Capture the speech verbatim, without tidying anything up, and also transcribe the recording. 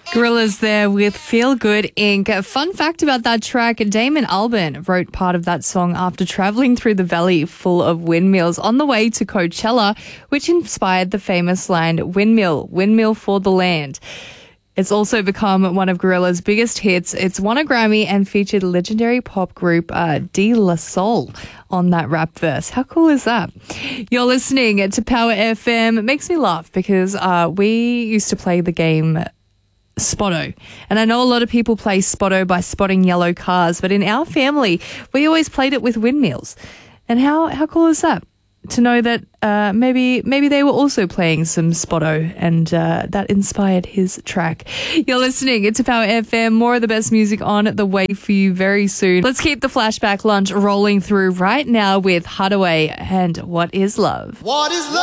Gorillaz there with Feel Good Incorporated. Fun fact about that track, Damon Albarn wrote part of that song after traveling through the valley full of windmills on the way to Coachella, which inspired the famous line, "Windmill, windmill for the land." It's also become one of Gorillaz' biggest hits. It's won a Grammy and featured legendary pop group uh, De La Soul on that rap verse. How cool is that? You're listening to Power F M. It makes me laugh because uh, we used to play the game Spotto. And I know a lot of people play Spotto by spotting yellow cars, but in our family, we always played it with windmills. And how, how cool is that? To know that uh, maybe maybe they were also playing some Spotto and uh, that inspired his track. You're listening to Power F M. More of the best music on the way for you very soon. Let's keep the flashback lunch rolling through right now with Hardaway and What Is Love? What is love?